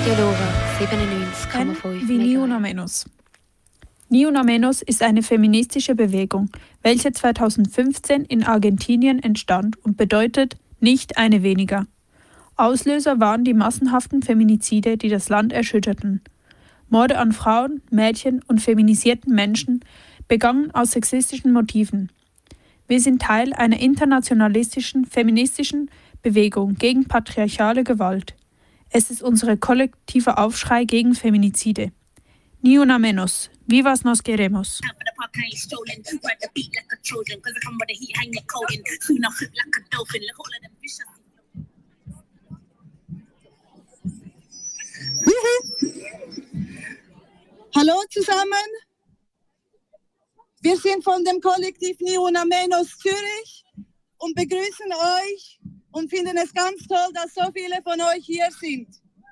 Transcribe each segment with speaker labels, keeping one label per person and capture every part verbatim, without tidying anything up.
Speaker 1: Radio Lora siebenundneunzig Komma fünf
Speaker 2: wie Ni Una Menos. Ni Una Menos ist eine feministische Bewegung, welche zweitausendfünfzehn in Argentinien entstand und bedeutet nicht eine weniger. Auslöser waren die massenhaften Feminizide, die das Land erschütterten. Morde an Frauen, Mädchen und feminisierten Menschen begangen aus sexistischen Motiven. Wir sind Teil einer internationalistischen, feministischen Bewegung gegen patriarchale Gewalt. Es ist unser kollektiver Aufschrei gegen Feminizide. Ni una menos. Vivas nos queremos.
Speaker 3: Hallo zusammen. Wir sind von dem Kollektiv Ni Una Menos Zürich und begrüßen euch und finden es ganz toll, dass so viele von euch hier sind.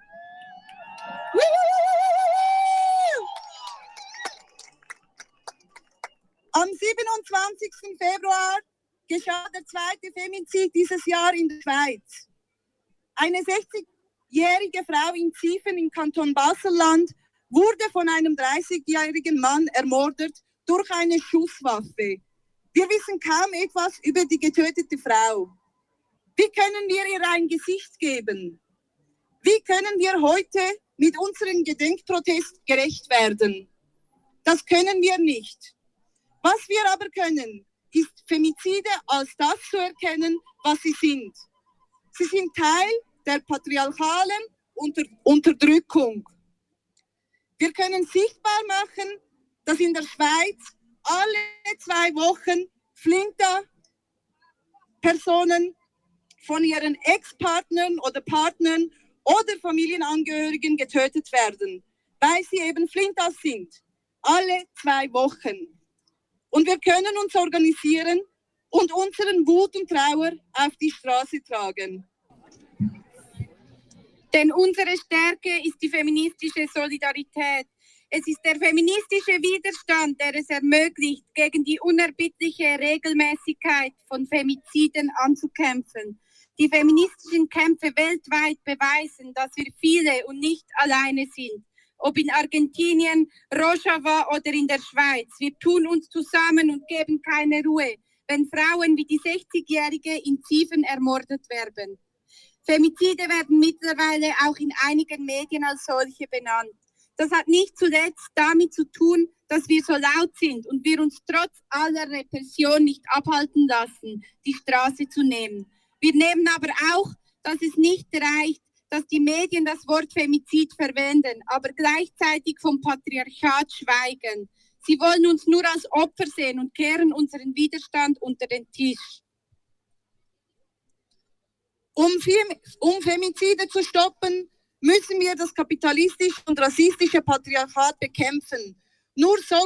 Speaker 3: Am siebenundzwanzigsten Februar geschah der zweite Femizid dieses Jahr in der Schweiz. Eine sechzigjährige Frau in Ziefen im Kanton Basel-Land wurde von einem dreißigjährigen Mann ermordet durch eine Schusswaffe. Wir wissen kaum etwas über die getötete Frau. Wie können wir ihr ein Gesicht geben? Wie können wir heute mit unserem Gedenkprotest gerecht werden? Das können wir nicht. Was wir aber können, ist Femizide als das zu erkennen, was sie sind. Sie sind Teil der patriarchalen Unter- Unterdrückung. Wir können sichtbar machen, dass in der Schweiz alle zwei Wochen Flinter-Personen von ihren Ex-Partnern oder Partnern oder Familienangehörigen getötet werden, weil sie eben Flintas sind. Alle zwei Wochen. Und wir können uns organisieren und unseren Wut und Trauer auf die Straße tragen.
Speaker 4: Denn unsere Stärke ist die feministische Solidarität. Es ist der feministische Widerstand, der es ermöglicht, gegen die unerbittliche Regelmäßigkeit von Femiziden anzukämpfen. Die feministischen Kämpfe weltweit beweisen, dass wir viele und nicht alleine sind. Ob in Argentinien, Rojava oder in der Schweiz. Wir tun uns zusammen und geben keine Ruhe, wenn Frauen wie die sechzigjährige in Ziefen ermordet werden. Femizide werden mittlerweile auch in einigen Medien als solche benannt. Das hat nicht zuletzt damit zu tun, dass wir so laut sind und wir uns trotz aller Repression nicht abhalten lassen, die Straße zu nehmen. Wir nehmen aber auch, dass es nicht reicht, dass die Medien das Wort Femizid verwenden, aber gleichzeitig vom Patriarchat schweigen. Sie wollen uns nur als Opfer sehen und kehren unseren Widerstand unter den Tisch.
Speaker 3: Um, Fem- um Femizide zu stoppen, müssen wir das kapitalistische und rassistische Patriarchat bekämpfen. Nur so